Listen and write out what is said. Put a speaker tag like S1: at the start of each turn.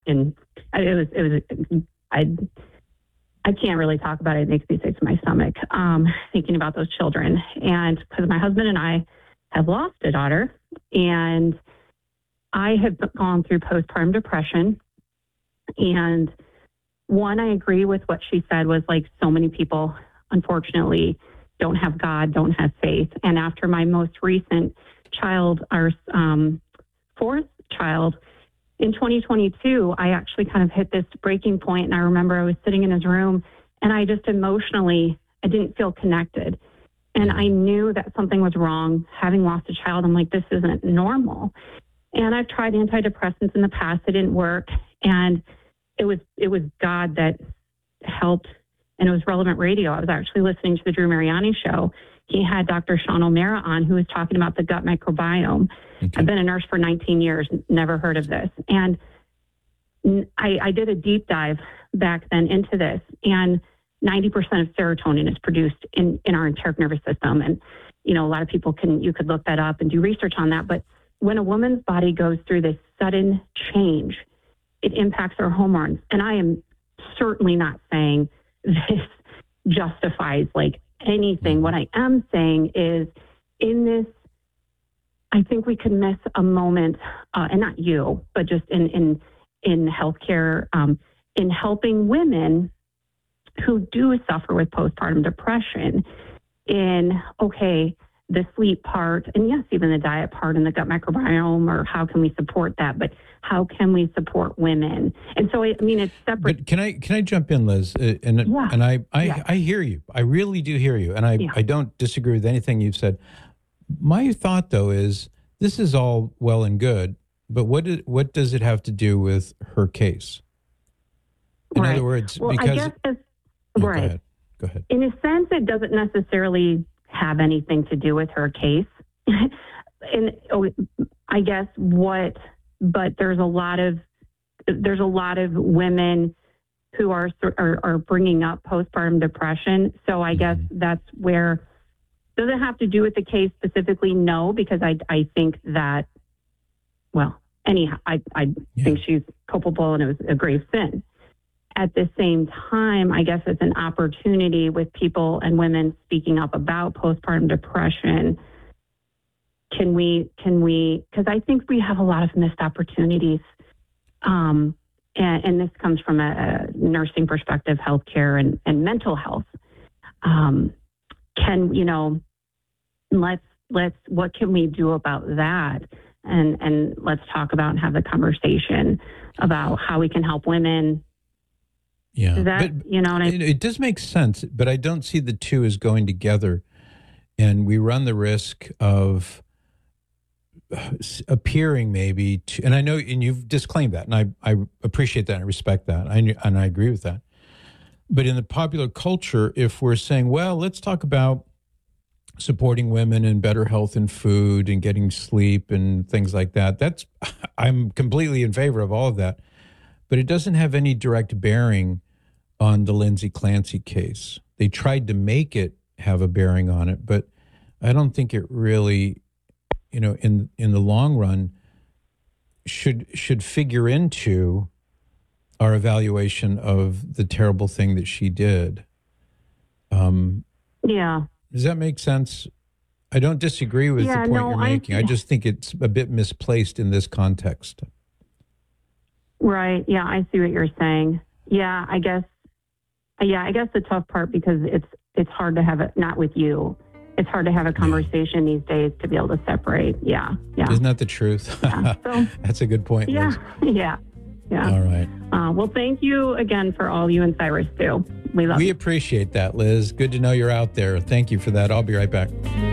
S1: and I can't really talk about it. It makes me sick to my stomach, thinking about those children. And because my husband and I have lost a daughter, and I have gone through postpartum depression. And one, I agree with what she said, was like, so many people, unfortunately, don't have God, don't have faith. And after my most recent child, our fourth child, in 2022, I actually kind of hit this breaking point. And I remember I was sitting in his room, and I just emotionally, I didn't feel connected. And I knew that something was wrong. Having lost a child, I'm like, this isn't normal. And I've tried antidepressants in the past. It didn't work. And it was God that helped. And it was Relevant Radio. I was actually listening to the Drew Mariani show. He had Dr. Sean O'Mara on, who was talking about the gut microbiome. Okay. I've been a nurse for 19 years, never heard of this. And I did a deep dive back then into this, and 90% of serotonin is produced in our enteric nervous system. And, you know, a lot of people you could look that up and do research on that. But when a woman's body goes through this sudden change, it impacts her hormones. And I am certainly not saying this justifies like anything. What I am saying is, in this, I think we could miss a moment, and not you, but just in healthcare, in helping women who do suffer with postpartum depression, in, okay, the sleep part, and yes, even the diet part and the gut microbiome, or how can we support that? But how can we support women? And so, I mean, it's separate.
S2: But can I jump in, Liz? I hear you. I really do hear you. And I don't disagree with anything you've said. My thought, though, is this is all well and good, but what does it have to do with her case? In other words, because... I guess
S1: right.
S2: Go ahead.
S1: In a sense, it doesn't necessarily have anything to do with her case. And I guess but there's a lot of women who are bringing up postpartum depression. So I guess that's where, does it have to do with the case specifically? No, because I think that, well, anyhow, I think she's culpable and it was a grave sin. At the same time, I guess it's an opportunity with people and women speaking up about postpartum depression. Can we, because I think we have a lot of missed opportunities. And this comes from a nursing perspective, healthcare and mental health. What can we do about that? And let's talk about and have the conversation about how we can help women.
S2: Yeah,
S1: it
S2: does make sense, but I don't see the two as going together, and we run the risk of appearing maybe to, and I know, and you've disclaimed that, and I appreciate that and I respect that, and I agree with that. But in the popular culture, if we're saying, well, let's talk about supporting women and better health and food and getting sleep and things like that, I'm completely in favor of all of that. But it doesn't have any direct bearing on the Lindsay Clancy case. They tried to make it have a bearing on it, but I don't think it really, in the long run, should figure into our evaluation of the terrible thing that she did.
S1: Yeah.
S2: Does that make sense? I don't disagree with the point you're making. I just think it's a bit misplaced in this context.
S1: Right. Yeah, I see what you're saying. Yeah, I guess the tough part, because it's hard to have it, not with you. It's hard to have a conversation these days to be able to separate. Yeah.
S2: Isn't that the truth?
S1: Yeah. So,
S2: that's a good point, Liz.
S1: Yeah.
S2: All right.
S1: Well, thank you again for all you and Cyrus do. We love you.
S2: We appreciate that, Liz. Good to know you're out there. Thank you for that. I'll be right back.